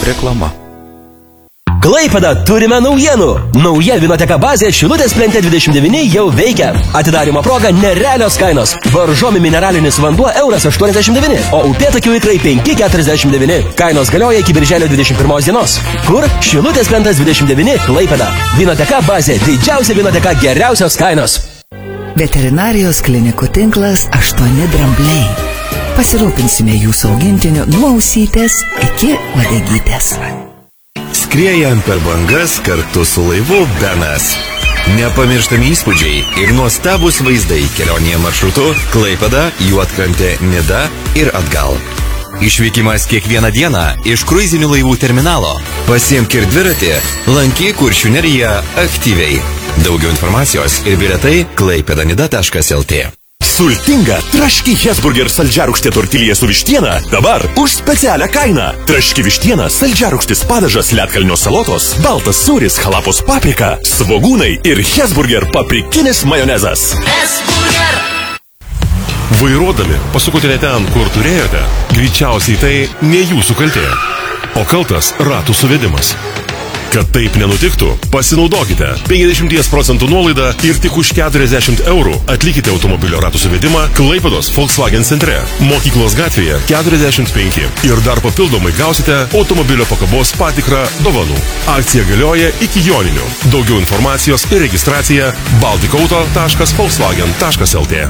Reklama. Klaipėda, turime naujienų. Nauja vinoteka bazė Šilutės plente 29 jau veikia. Atidarymo proga nerealios kainos. Varžomi mineralinis vanduo €1,89, o upėtakių ikrai 5,49. Kainos galioja iki birželio 21 dienos. Kur? Šilutės plentas 29 Klaipėda. Vinoteka bazė, didžiausia vinoteka, geriausios kainos. Veterinarijos klinikų tinklas 8 drambliai. Pasirūpinsime jūsų augintiniu nuo ausytės iki uodegytės. Skriejant per bangas kartu su laivu Benas. Nepamirštami įspūdžiai ir nuostabus vaizdai kelionėje maršrutu Klaipėda, Juodkrantė, Nida ir atgal. Išvykimas kiekvieną dieną iš kruizinių laivų terminalo. Pasiimk ir dviratį, lankyk Kuršių neriją aktyviai. Daugiau informacijos ir bilietai klaipėdanida.lt. Sultinga traški Hesburger saldžiarūgštė tortilija su vištiena dabar už specialią kainą. Traški vištiena, saldžiarūgštis padažas, ledkalnio salotos, baltas sūris, halapos paprika, svogūnai ir Hesburger paprikinis majonezas. Hesburger! Vairuodami pasukote ne ten, kur turėjote, greičiausiai tai ne jūsų kaltė, o kaltas ratų suvedimas. Kad taip nenutiktų, pasinaudokite 50% nuolaidą ir tik už 40 € atlikite automobilio ratų suvedimą Klaipėdos Volkswagen centre, Mokyklos gatvėje 45 ir dar papildomai gausite automobilio pakabos patikrą dovanų. Akcija galioja iki joninių. Daugiau informacijos ir registracija baltikauto.volkswagen.lt.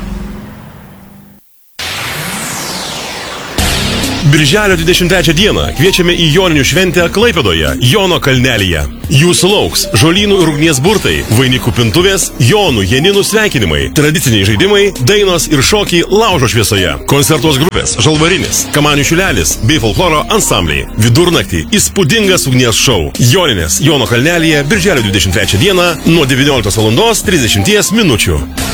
Birželio 23 dieną kviečiame į joninių šventę Klaipėdoje, Jono kalnelyje. Jūsų lauks žolynų ir ugnies burtai, vainikų pintuvės, jonų, janinų sveikinimai, tradiciniai žaidimai, dainos ir šokiai laužo šviesoje, koncertuos grupės Žalvarinis, Kamanių šilelis bei folkloro ansambliai. Vidurnaktį įspūdingas ugnies šou. Joninės Jono kalnelyje Birželio 23 dieną nuo 19:30 min.